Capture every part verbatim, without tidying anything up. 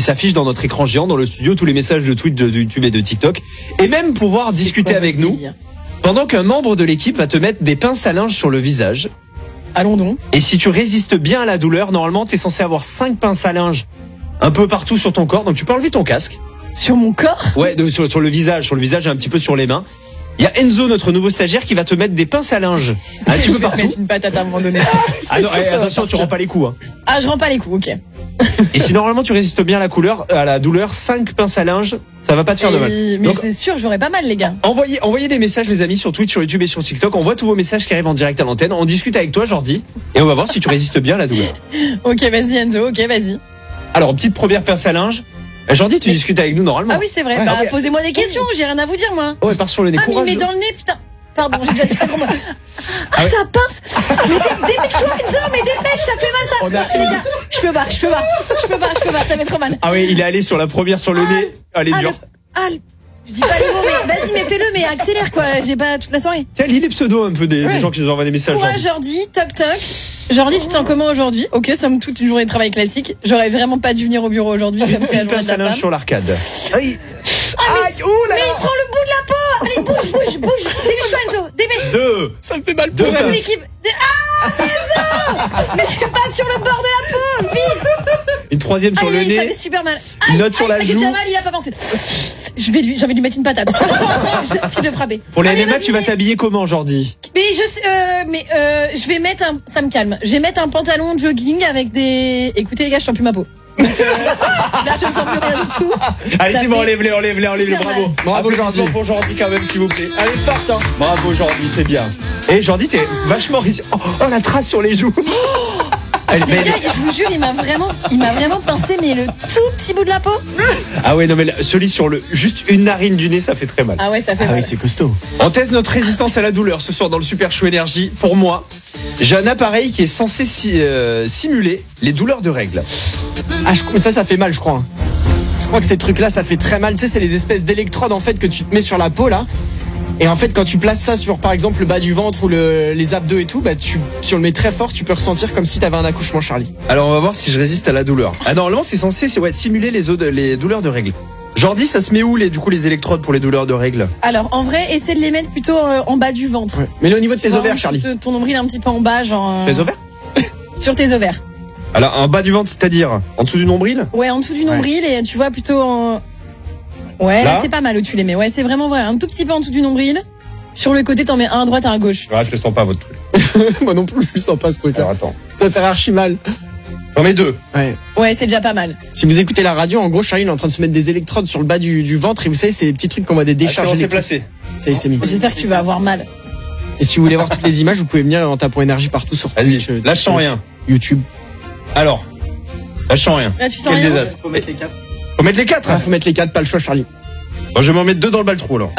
s'affiche dans notre écran géant dans le studio, tous les messages de Twitch, de, de YouTube et de TikTok, et même pouvoir discuter avec nous pendant qu'un membre de l'équipe va te mettre des pinces à linge sur le visage. Allons donc. Et si tu résistes bien à la douleur, normalement t'es censé avoir cinq pinces à linge un peu partout sur ton corps, donc tu peux enlever ton casque. Sur mon corps? Ouais, de, sur, sur le visage, sur le visage et un petit peu sur les mains. Il y a Enzo, notre nouveau stagiaire, qui va te mettre des pinces à linge un petit peu partout. Mettre une patate à un moment donné. Ah non, eh, attention, tu rends pas les coups. Hein. Ah, je rends pas les coups, ok. Et si normalement tu résistes bien à la couleur, à la douleur, cinq pinces à linge, ça va pas te faire Et... de mal. Mais Donc, c'est sûr, j'aurais pas mal, les gars. Envoyez, envoyez des messages, les amis, sur Twitch, sur YouTube et sur TikTok. On voit tous vos messages qui arrivent en direct à l'antenne. On discute avec toi, Jordi, et on va voir si tu résistes bien à la douleur. Ok, vas-y, Enzo, ok, vas-y. Alors, petite première pince à linge. Jordi, tu discutes avec nous normalement. Ah oui, c'est vrai. Ouais, bah, ah ouais. posez-moi des questions, j'ai rien à vous dire, moi. Oh, elle part sur le nez. Ah, mais il Courage. met dans le nez, putain. Pardon, j'ai déjà dit ça pour moi. Ah, Ah ouais. ça pince. Mais dé- dépêche-toi, Enzo, mais dépêche, ça fait mal, ça. On a- Ah, les gars, je peux pas, je peux pas, je peux pas, je peux pas, ça fait trop mal. Ah oui, il est allé sur la première sur le Ah, nez. Elle est Ah, dure. le- ah, le- je dis pas les mots, mais vas-y, mais fais-le, mais accélère, quoi. J'ai pas toute la soirée. Tiens, lis les pseudos un peu des, des Ouais. gens qui nous envoient des messages. Courage, Jordi. Jordi, toc toc. Jordi, tu te sens comment aujourd'hui? Ok, somme toute une journée de travail classique. J'aurais vraiment pas dû venir au bureau aujourd'hui, comme c'est la Une journée pince de à la linge femme. sur l'arcade. Aïe. Ah, mais, Aïe, ouh là mais là. il prend le bout de la peau. Allez, bouge, bouge, bouge. Dépêche-toi, Enzo, dépêche. Deux. Ça me fait mal. Deux Toute pinces. l'équipe. Ah, Enzo. Mais pas sur le bord de la peau, vite. Une troisième sur Aïe, le aïe, ça nez. fait super mal. Une Aïe, note sur aïe, la aïe, joue. J'ai déjà mal, il a pas pensé. Je vais lui, j'ai envie de lui mettre une patate. J'ai envie de frapper. Pour les Allez, N M A, vas-y, tu vas mais- t'habiller comment, Jordi? Mais je sais, euh, mais euh, je vais mettre un, ça me calme. Je vais mettre un pantalon de jogging avec des. Écoutez les gars, je sens plus ma peau. Donc, euh, là, je sens plus rien du tout. Allez, Ça c'est bon, fait enlève-les, enlève-les, enlève-les, super bravo. mal. Bravo, Jordi. Pour Jordi, quand même, s'il vous plaît. Allez, forte, hein. Bravo, Jordi, c'est bien. Et Jordi, t'es vachement résistant. Oh, oh, la trace sur les joues. Elle- Les mais- gars, je vous jure, il m'a vraiment, il m'a vraiment pincé, mais le tout petit bout de la peau. Ah ouais, non, mais là, celui sur le, juste une narine du nez, ça fait très mal. Ah ouais, ça fait mal. costaud. On teste notre résistance à la douleur ce soir dans le Super Show Énergie. Pour moi, j'ai un appareil qui est censé si- euh, simuler les douleurs de règles. Ah, je- ça, ça fait mal, je crois. Je crois que ces trucs-là, ça fait très mal. Tu sais, c'est les espèces d'électrodes en fait que tu te mets sur la peau là. Et en fait, quand tu places ça sur, par exemple, le bas du ventre ou le, les abdos et tout, bah, tu, si on le met très fort, tu peux ressentir comme si t'avais un accouchement, Charlie. Alors on va voir si je résiste à la douleur. Ah normalement c'est censé c'est, ouais, simuler les, os de- les douleurs de règles. Jordi, ça se met où les, du coup, les électrodes pour les douleurs de règles? Alors, en vrai, essaie de les mettre plutôt euh, en bas du ventre. Ouais. Mais au niveau de tes Genre, ovaires, Charlie. Ton, ton nombril un petit peu en bas, genre. euh, Les ovaires? Sur tes ovaires. Alors en bas du ventre, c'est-à-dire en dessous du nombril? Ouais, en dessous du nombril et tu vois plutôt en. Ouais, là, Là c'est pas mal où tu les mets. Ouais, c'est vraiment voilà, un tout petit peu en dessous du nombril. Sur le côté, t'en mets un à droite, un à gauche. Ah, je le sens pas votre truc. Moi non plus, je sens pas ce truc-là. Alors attends. Ça va faire archi mal. J'en mets deux. Ouais. Ouais, c'est déjà pas mal. Si vous écoutez la radio, en gros, Charlie il est en train de se mettre des électrodes sur le bas du, du ventre et vous savez, c'est des petits trucs qu'on voit des Ah, c'est décharges. bon, c'est électriques. placé. Ça y est, c'est mis. J'espère que tu vas avoir mal. Et si vous voulez voir toutes les images, vous pouvez venir en tapant énergie partout sur Vas-y, Twitch, euh, lâche sans TikTok, rien. YouTube. Alors, lâche sans rien. Là, tu sens Quel rien. désastre. Faut mettre les quatre. Faut mettre les quatre. Ah, faut mettre les quatre, pas le choix, Charlie. Bon, je vais m'en mettre deux dans le baltrou alors.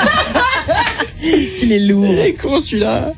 Il est lourd. Il est con celui-là.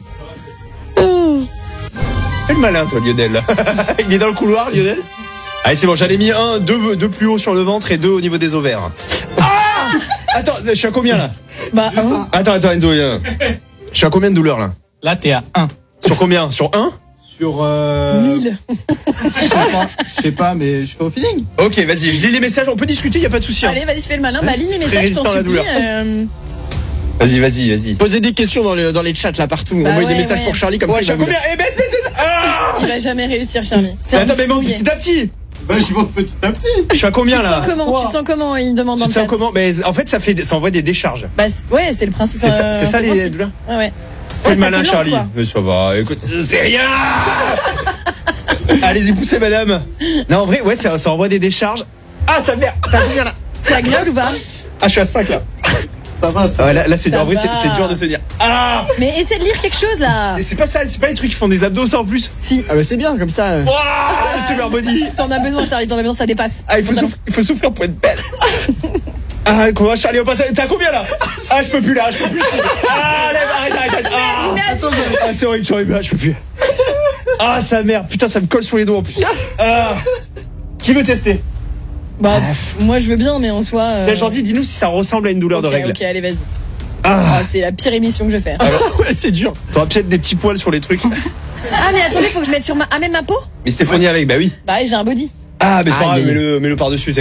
Fais le malin toi Lionel. Il est dans le couloir Lionel. Allez c'est bon, j'en ai mis un, deux, deux plus haut sur le ventre et deux au niveau des ovaires. Ah Attends, je suis à combien là? Bah, hein. Attends, attends Enzo, viens. Je suis à combien de douleurs là? Là, t'es à un. Sur combien? Sur un? Sur. Euh... mille. Je sais pas, mais je fais au feeling. Ok, vas-y, je lis les messages, on peut discuter, y a pas de souci. Hein. Allez, vas-y, fais le malin. Bah, lis les Très messages, je t'en résistant à la supplie. douleur. euh, Vas-y, vas-y, vas-y. Posez des questions dans, le, dans les chats là partout. Bah Envoyez ouais, des messages ouais. pour Charlie comme Ouais, ça. je il suis à va vous- combien? Eh baisse, baisse, baisse. Ah Il va jamais réussir, Charlie. C'est un Attends, mais petit bon, mouillé. petit à petit. Bah, je monte petit à petit. Je suis à Tu combien te là? sens comment? Tu te sens comment? Il demande dans Tu le te sens chat. comment? Mais en fait, ça fait, ça envoie des décharges. Bah, c'est- ouais, c'est le principe. C'est ça, euh, c'est ça le les principe. douleurs? Ouais, ouais. Fais Ouais, le ça malin, te lance, Charlie. quoi. Mais ça va, écoute, c'est rien. Allez-y, poussez, madame. Non, en vrai, ouais, ça, ça envoie des décharges. Ah, ça merde. T'as combien là? C'est agréable ou pas? Ah, je suis à cinq là. Ça va, ça Ah, ouais, là, là, c'est Ça en vrai, c'est va. c'est dur de se dire. Ah, Mais essaie de lire quelque chose là. c'est pas ça, c'est pas les trucs qui font des abdos ça en plus. Si. Ah bah c'est bien comme ça. euh. Waouh, super body. T'en as besoin, Charlie, t'en as besoin, ça dépasse. Ah, il faut, souffrir, il faut souffrir pour être belle. Ah, comment Charlie, on passe. T'as combien là? Ah, je peux plus là, je peux plus. Ah, allez, arrête, arrête, arrête. Ah, ah, c'est horrible, c'est horrible, ah, je peux plus. Ah, sa mère, putain, ça me colle sur les doigts en plus. Ah, qui veut tester? Bah, pff, moi je veux bien, mais en soi. euh, Tiens, Jordi, dis-nous si ça ressemble à une douleur ok, de règle. Ok, allez, vas-y. Ah, Ah, c'est la pire émission que je fais. ouais, c'est dur. T'auras peut-être des petits poils sur les trucs. Ah, mais attendez, faut que je mette sur ma. Ah, même ma peau? Mais c'était fourni avec, bah oui. Bah, ouais, j'ai un body. Ah, mais c'est pas Ah, grave, mais- mets-le, mets-le par-dessus.